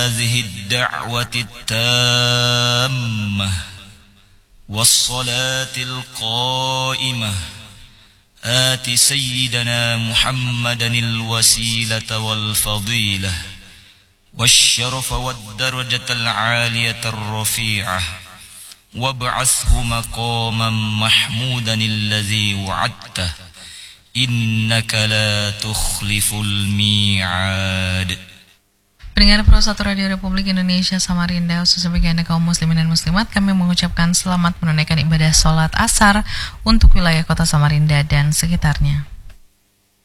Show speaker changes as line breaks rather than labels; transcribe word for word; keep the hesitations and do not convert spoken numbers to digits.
هذه الدعوة التامة والصلاة القائمة آت سيدنا محمدا الوسيلة والفضيلة والشرف والدرجة العالية الرفيعة وابعثه مقاما محمودا الذي وعدته إنك لا تخلف الميعاد.
Pendengar Pro satu Radio Republik Indonesia Samarinda, khususnya bagi Anda kaum muslimin dan muslimat, kami mengucapkan selamat menunaikan ibadah sholat asar untuk wilayah kota Samarinda dan sekitarnya.